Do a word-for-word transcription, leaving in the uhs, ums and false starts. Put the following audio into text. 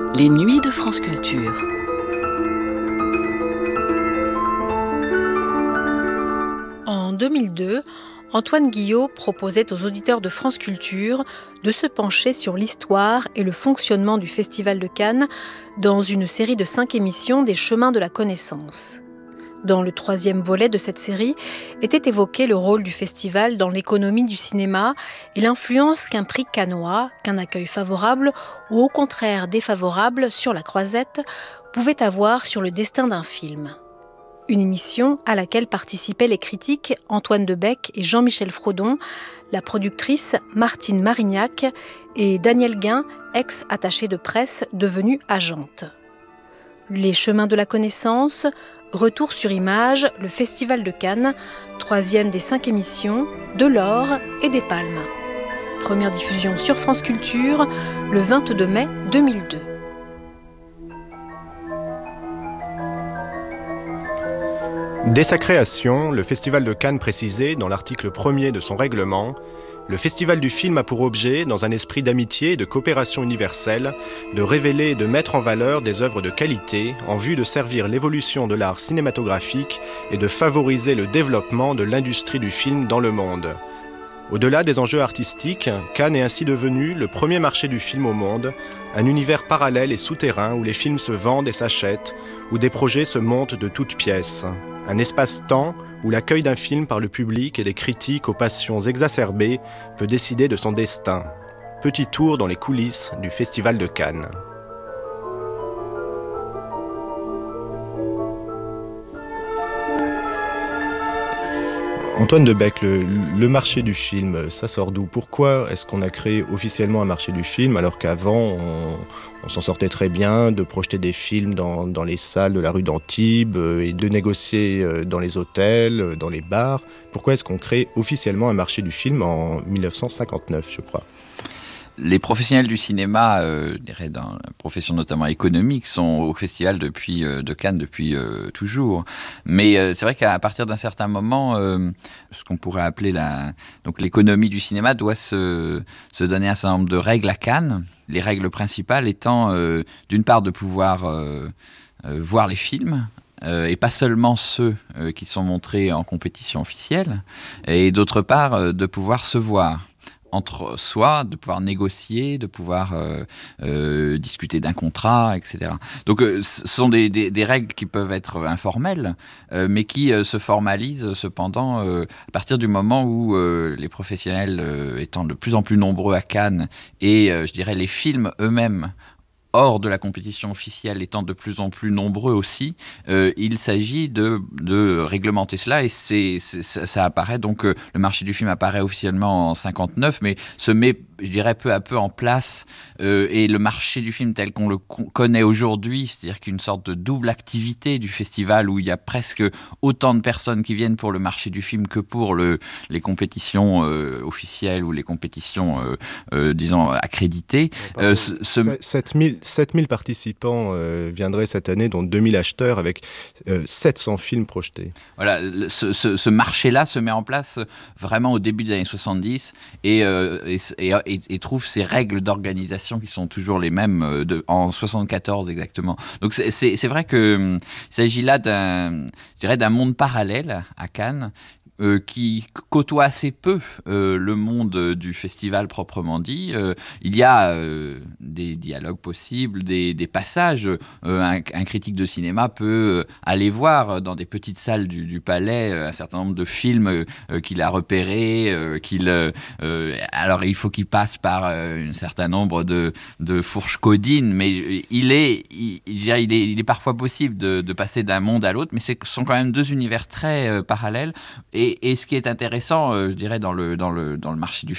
Les nuits de France Culture. En deux mille deux, Antoine Guillot proposait aux auditeurs de France Culture de se pencher sur l'histoire et le fonctionnement du Festival de Cannes dans une série de cinq émissions des Chemins de la Connaissance. Dans le troisième volet de cette série était évoqué le rôle du festival dans l'économie du cinéma et l'influence qu'un prix cannois, qu'un accueil favorable ou au contraire défavorable sur la croisette pouvait avoir sur le destin d'un film. Une émission à laquelle participaient les critiques Antoine Debec et Jean-Michel Frodon, la productrice Martine Marignac et Daniel Guin, ex-attachée de presse devenue agente. Les Chemins de la Connaissance, retour sur image, le Festival de Cannes, troisième des cinq émissions, de l'or et des palmes. Première diffusion sur France Culture, le vingt-deux mai deux mille deux. Dès sa création, le Festival de Cannes précisait, dans l'article premier de son règlement, le Festival du film a pour objet, dans un esprit d'amitié et de coopération universelle, de révéler et de mettre en valeur des œuvres de qualité en vue de servir l'évolution de l'art cinématographique et de favoriser le développement de l'industrie du film dans le monde. Au-delà des enjeux artistiques, Cannes est ainsi devenu le premier marché du film au monde, un univers parallèle et souterrain où les films se vendent et s'achètent, où des projets se montent de toutes pièces. Un espace-temps où l'accueil d'un film par le public et des critiques aux passions exacerbées peut décider de son destin. Petit tour dans les coulisses du Festival de Cannes. Antoine Debec, le, le marché du film, ça sort d'où ? Pourquoi est-ce qu'on a créé officiellement un marché du film alors qu'avant on, on s'en sortait très bien de projeter des films dans, dans les salles de la rue d'Antibes et de négocier dans les hôtels, dans les bars ? Pourquoi est-ce qu'on crée officiellement un marché du film en dix-neuf cent cinquante-neuf, je crois ? Les professionnels du cinéma, euh, je dirais dans la profession notamment économique, sont au festival depuis, euh, de Cannes depuis euh, toujours. Mais euh, c'est vrai qu'à partir d'un certain moment, euh, ce qu'on pourrait appeler la, donc l'économie du cinéma doit se, se donner un certain nombre de règles à Cannes. Les règles principales étant, euh, d'une part, de pouvoir euh, euh, voir les films, Euh, et pas seulement ceux euh, qui sont montrés en compétition officielle, et d'autre part, euh, de pouvoir se voir entre soi, de pouvoir négocier, de pouvoir euh, euh, discuter d'un contrat, et cetera. Donc euh, ce sont des, des, des règles qui peuvent être informelles, euh, mais qui euh, se formalisent cependant euh, à partir du moment où euh, les professionnels euh, étant de plus en plus nombreux à Cannes et euh, je dirais les films eux-mêmes hors de la compétition officielle étant de plus en plus nombreux aussi, euh, il s'agit de, de réglementer cela et c'est, c'est, ça, ça apparaît, donc euh, le marché du film apparaît officiellement en cinquante-neuf, mais se met, je dirais, peu à peu en place euh, et le marché du film tel qu'on le con- connaît aujourd'hui, c'est-à-dire qu'une sorte de double activité du festival où il y a presque autant de personnes qui viennent pour le marché du film que pour le, les compétitions euh, officielles ou les compétitions, euh, euh, disons, accréditées. Euh, ce, ce... sept mille participants euh, viendraient cette année, dont deux mille acheteurs, avec euh, sept cents films projetés. Voilà, ce, ce, ce marché-là se met en place vraiment au début des années soixante-dix et, euh, et, et, et trouve ses règles d'organisation qui sont toujours les mêmes de, en soixante-quatorze exactement. Donc c'est, c'est, c'est vrai qu'il s'agit là d'un, je dirais, d'un monde parallèle à Cannes, Euh, qui côtoie assez peu euh, le monde du festival proprement dit. Euh, il y a euh, des dialogues possibles, des, des passages. Euh, un, un critique de cinéma peut aller voir dans des petites salles du, du Palais un certain nombre de films euh, qu'il a repérés. Euh, qu'il, euh, alors il faut qu'il passe par euh, un certain nombre de, de fourches codines, mais il est, il, il est, il est parfois possible de, de passer d'un monde à l'autre, mais ce sont quand même deux univers très euh, parallèles. Et Et, et ce qui est intéressant, euh, je dirais, dans le, dans, le, dans le marché du